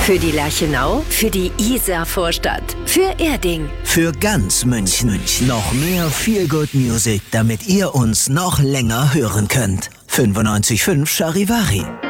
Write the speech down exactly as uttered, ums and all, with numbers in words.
Für die Lerchenau, für die Isar-Vorstadt, für Erding. Für ganz München. Noch mehr Feel-Good Music, damit ihr uns noch länger hören könnt. fünfundneunzig Komma fünf Charivari.